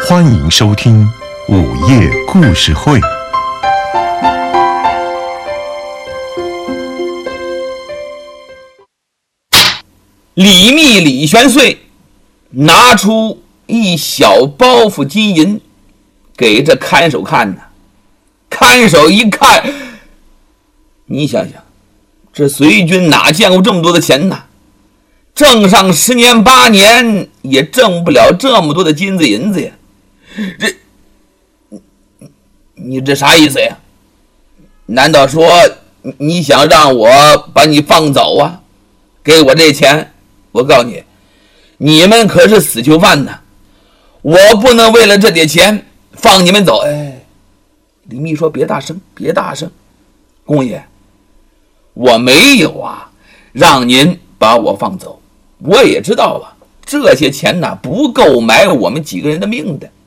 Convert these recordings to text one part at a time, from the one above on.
欢迎收听午夜故事会。 李密李玄岁拿出一小包袱金银给这看守看呢，看守一看，你想想，这隋军哪见过这么多的钱呢？挣上10年8年也挣不了这么多的金子银子呀！你这啥意思呀？难道说你想让我把你放走啊？给我这钱，我告诉你，你们可是死囚犯呢，我不能为了这点钱放你们走。李密说别大声，别大声，公爷，我没有啊让您把我放走，我也知道啊，这些钱呢不够买我们几个人的命的。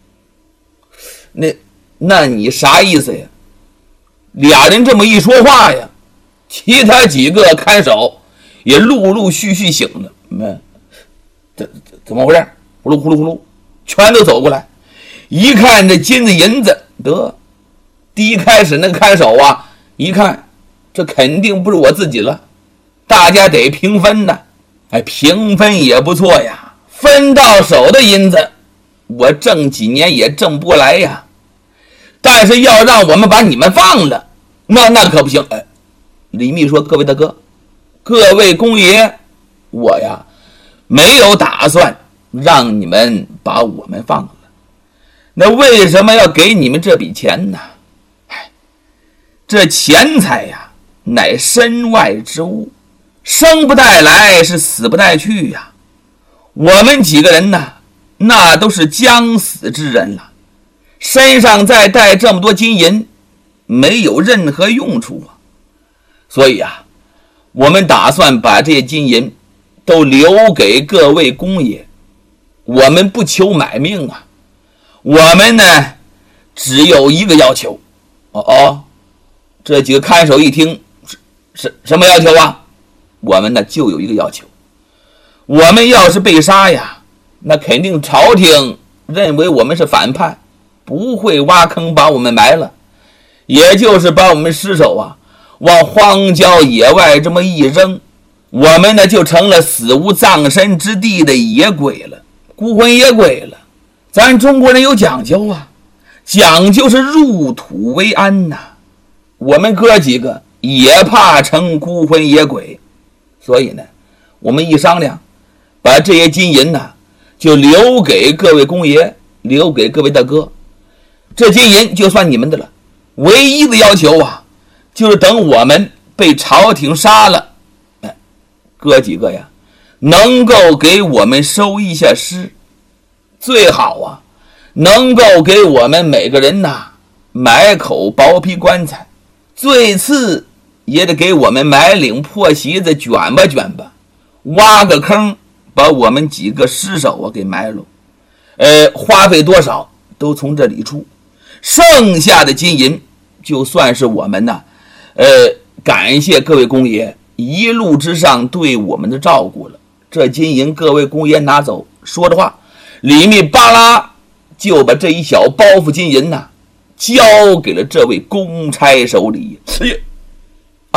那你啥意思呀？俩人这么一说话呀，其他几个看守也陆陆续续醒了。怎么回事？呼噜呼噜呼噜，全都走过来，一看这金子银子，得，第一开始那个看守啊，一看这肯定不是我自己了，大家得平分呢。平分也不错呀，分到手的银子我挣几年也挣不过来呀，但是要让我们把你们放了，那可不行。李密说，各位大哥，各位公爷，我呀没有打算让你们把我们放了，那为什么要给你们这笔钱呢？这钱财呀乃身外之物，生不带来是死不带去呀，我们几个人呢那都是将死之人了，身上再带这么多金银没有任何用处啊，所以啊我们打算把这些金银都留给各位公爷，我们不求买命啊，我们呢只有一个要求。这几个看守一听，什么要求啊？我们呢就有一个要求，我们要是被杀呀，那肯定朝廷认为我们是反叛，不会挖坑把我们埋了，也就是把我们尸首啊往荒郊野外这么一扔，我们呢就成了死无葬身之地的野鬼了，孤魂野鬼了。咱中国人有讲究啊，讲究是入土为安呐，我们哥几个也怕成孤魂野鬼，所以呢我们一商量，把这些金银呢就留给各位公爷，留给各位大哥，这金银就算你们的了，唯一的要求啊就是等我们被朝廷杀了，哥几个呀能够给我们收一下尸，最好啊能够给我们每个人呐买口薄皮棺材，最次也得给我们买领破席子卷吧卷吧，挖个坑把我们几个尸首啊给埋了，花费多少都从这里出，剩下的金银就算是我们呐感谢各位公爷一路之上对我们的照顾了，这金银各位公爷拿走。说着话，李密巴拉就把这一小包袱金银呐交给了这位公差手里。